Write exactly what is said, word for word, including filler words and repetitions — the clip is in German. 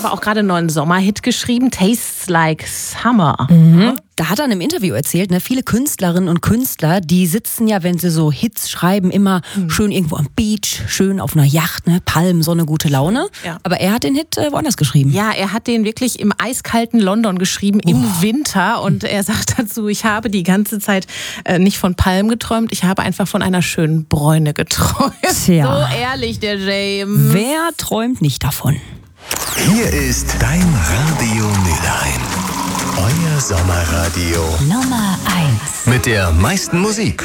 aber auch gerade einen neuen Sommerhit geschrieben, Tastes Like Summer. Mhm. Da hat er in einem Interview erzählt, ne, viele Künstlerinnen und Künstler, die sitzen ja, wenn sie so Hits schreiben, immer mhm. schön irgendwo am Beach, schön auf einer Yacht, ne, Palmen, Sonne, gute Laune. Ja. Aber er hat den Hit äh, woanders geschrieben. Ja, er hat den wirklich im eiskalten London geschrieben, oh. im Winter. Und er sagt dazu, ich habe die ganze Zeit äh, nicht von Palmen geträumt, ich habe einfach von einer schönen Bräune geträumt. Tja. So ehrlich, der James. Wer träumt nicht davon? Hier ist dein Radio Mülheim. Euer Sommerradio Nummer eins. Mit der meisten Musik.